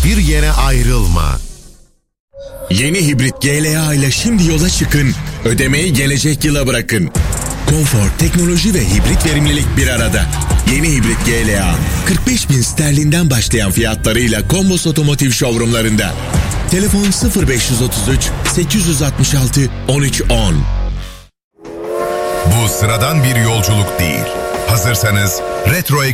hiçbir yere ayrılma. Yeni hibrit GLA ile şimdi yola çıkın, ödemeyi gelecek yıla bırakın. Konfor, teknoloji ve hibrit verimlilik bir arada. Yeni hibrit GLA, 45.000 sterlinden başlayan fiyatlarıyla Kombos Otomotiv showroomlarında. Telefon 0533 866 1310. Bu sıradan bir yolculuk değil. Hazırsanız retro